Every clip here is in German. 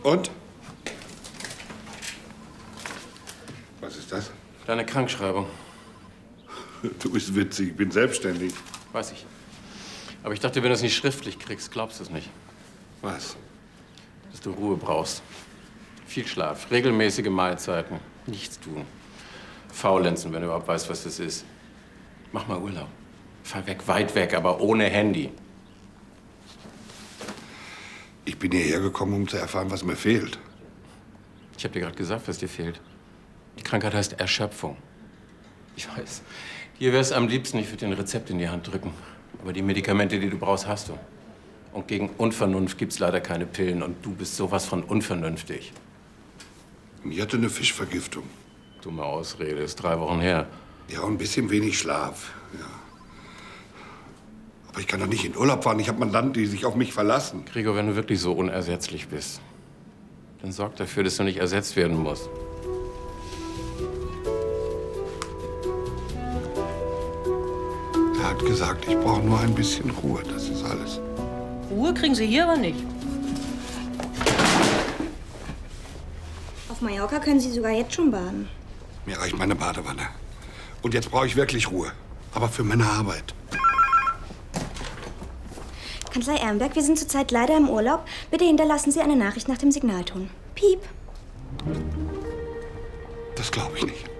Und? Was ist das? Deine Krankschreibung. Du bist witzig, ich bin selbstständig. Weiß ich. Aber ich dachte, wenn du es nicht schriftlich kriegst, glaubst du es nicht. Was? Dass du Ruhe brauchst. Viel Schlaf, regelmäßige Mahlzeiten, nichts tun. Faulenzen, wenn du überhaupt weißt, was das ist. Mach mal Urlaub. Fahr weg, weit weg, aber ohne Handy. Ich bin hierher gekommen, um zu erfahren, was mir fehlt. Ich habe dir gerade gesagt, was dir fehlt. Die Krankheit heißt Erschöpfung. Ich weiß. Dir wär's am liebsten, ich würde dir ein Rezept in die Hand drücken. Aber die Medikamente, die du brauchst, hast du. Und gegen Unvernunft gibt's leider keine Pillen. Und du bist sowas von unvernünftig. Ich hatte eine Fischvergiftung. Dumme Ausrede, ist 3 Wochen her. Ja, und ein bisschen wenig Schlaf. Ja. Aber ich kann doch nicht in Urlaub fahren. Ich habe Mandanten, die sich auf mich verlassen. Gregor, wenn du wirklich so unersetzlich bist, dann sorg dafür, dass du nicht ersetzt werden musst. Er hat gesagt, ich brauche nur ein bisschen Ruhe. Das ist alles. Ruhe kriegen Sie hier aber nicht. Auf Mallorca können Sie sogar jetzt schon baden. Mir reicht meine Badewanne. Und jetzt brauche ich wirklich Ruhe. Aber für meine Arbeit. Kanzlei Ehrenberg, wir sind zurzeit leider im Urlaub. Bitte hinterlassen Sie eine Nachricht nach dem Signalton. Piep. Das glaube ich nicht.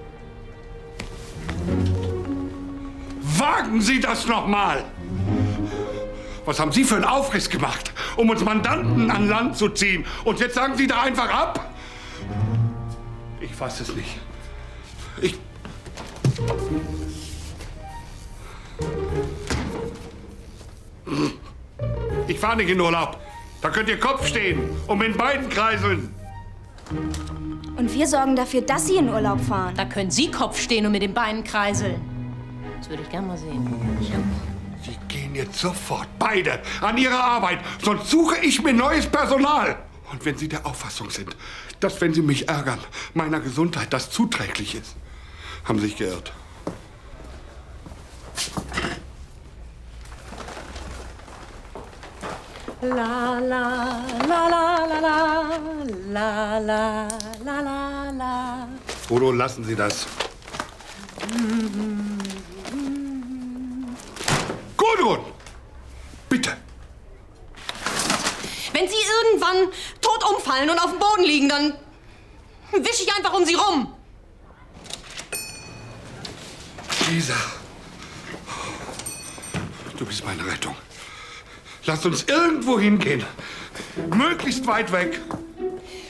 Wagen Sie das noch mal! Was haben Sie für einen Aufriss gemacht, um uns Mandanten an Land zu ziehen? Und jetzt sagen Sie da einfach ab? Ich fasse es nicht. Ich fahre nicht in Urlaub. Da könnt ihr Kopf stehen und mit beiden kreiseln. Und wir sorgen dafür, dass Sie in Urlaub fahren. Da können Sie Kopf stehen und mit den Beinen kreiseln. Das würde ich gern mal sehen. Sie gehen jetzt sofort beide an Ihre Arbeit, sonst suche ich mir neues Personal. Und wenn Sie der Auffassung sind, dass, wenn Sie mich ärgern, meiner Gesundheit das zuträglich ist, haben Sie sich geirrt. La la la la la la la la la la la. Udo, lassen Sie das. Gudrun! Bitte! Wenn Sie irgendwann tot umfallen und auf dem Boden liegen, dann wische ich einfach um Sie rum. Lisa, du bist meine Rettung. Lass uns irgendwo hingehen. Möglichst weit weg.